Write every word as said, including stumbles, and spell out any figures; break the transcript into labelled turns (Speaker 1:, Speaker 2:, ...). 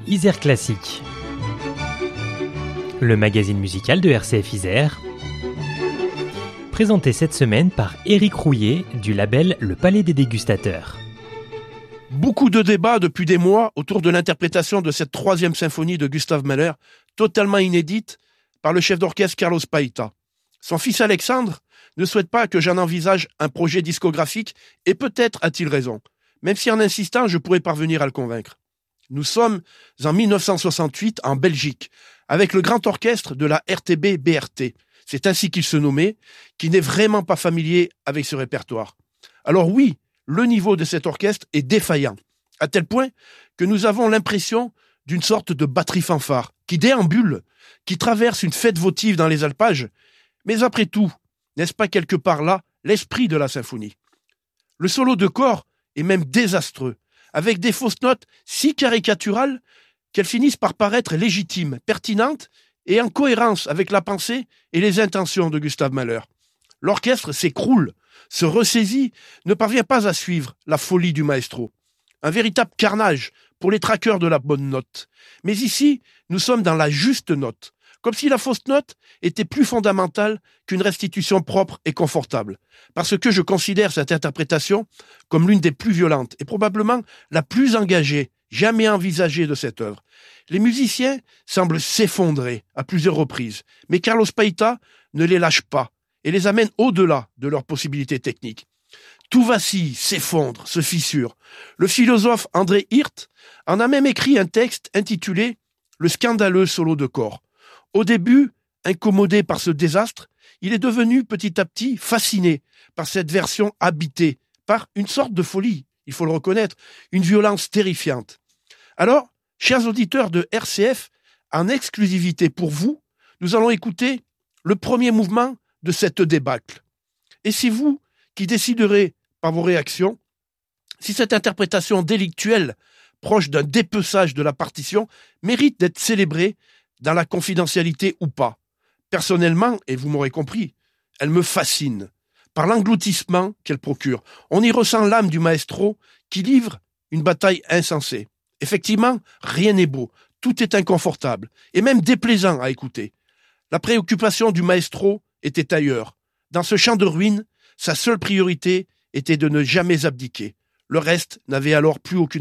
Speaker 1: Isère Classique, le magazine musical de R C F Isère, présenté cette semaine par Éric Rouillet du label Le Palais des Dégustateurs.
Speaker 2: Beaucoup de débats depuis des mois autour de l'interprétation de cette troisième symphonie de Gustav Mahler, totalement inédite par le chef d'orchestre Carlos Paita. Son fils Alexandre ne souhaite pas que j'en envisage un projet discographique et peut-être a-t-il raison, même si en insistant je pourrais parvenir à le convaincre. Nous sommes en mille neuf cent soixante-huit en Belgique, avec le grand orchestre de la R T B B R T. C'est ainsi qu'il se nommait, qui n'est vraiment pas familier avec ce répertoire. Alors oui, le niveau de cet orchestre est défaillant, à tel point que nous avons l'impression d'une sorte de batterie fanfare, qui déambule, qui traverse une fête votive dans les alpages. Mais après tout, n'est-ce pas quelque part là l'esprit de la symphonie? Le solo de corps est même désastreux, avec des fausses notes si caricaturales qu'elles finissent par paraître légitimes, pertinentes et en cohérence avec la pensée et les intentions de Gustav Mahler. L'orchestre s'écroule, se ressaisit, ne parvient pas à suivre la folie du maestro. Un véritable carnage pour les traqueurs de la bonne note. Mais ici, nous sommes dans la juste note, comme si la fausse note était plus fondamentale qu'une restitution propre et confortable. Parce que je considère cette interprétation comme l'une des plus violentes et probablement la plus engagée jamais envisagée de cette œuvre. Les musiciens semblent s'effondrer à plusieurs reprises, mais Carlos Paita ne les lâche pas et les amène au-delà de leurs possibilités techniques. Tout vacille, s'effondre, se fissure. Le philosophe André Hirt en a même écrit un texte intitulé « Le scandaleux solo de corps ». Au début, incommodé par ce désastre, il est devenu petit à petit fasciné par cette version habitée, par une sorte de folie, il faut le reconnaître, une violence terrifiante. Alors, chers auditeurs de R C F, en exclusivité pour vous, nous allons écouter le premier mouvement de cette débâcle. Et c'est vous qui déciderez par vos réactions si cette interprétation délictuelle, proche d'un dépeçage de la partition, mérite d'être célébrée dans la confidentialité ou pas. Personnellement, et vous m'aurez compris, elle me fascine, par l'engloutissement qu'elle procure. On y ressent l'âme du maestro qui livre une bataille insensée. Effectivement, rien n'est beau, tout est inconfortable, et même déplaisant à écouter. La préoccupation du maestro était ailleurs. Dans ce champ de ruines, sa seule priorité était de ne jamais abdiquer. Le reste n'avait alors plus aucune